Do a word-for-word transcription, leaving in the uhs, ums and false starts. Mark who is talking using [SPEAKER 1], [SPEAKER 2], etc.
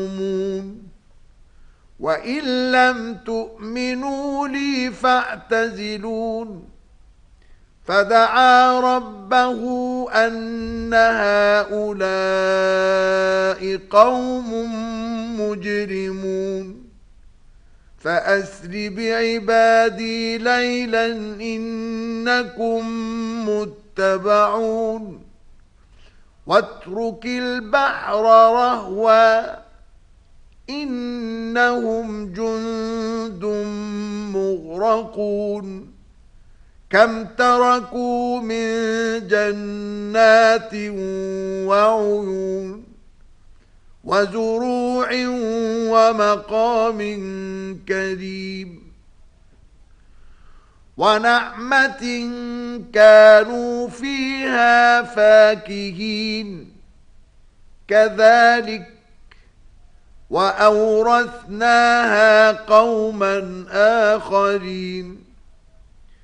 [SPEAKER 1] وإن لم تؤمنوا لي فاعتزلون فدعا ربه أن هؤلاء قوم مجرمون فأسر بعبادي ليلا إنكم متبعون واترك البحر رهوا إنهم جند مغرقون كم تركوا من جنات وعيون وزروع ومقام كريم ونعمة كانوا فيها فاكهين كذلك وأورثناها قوما آخرين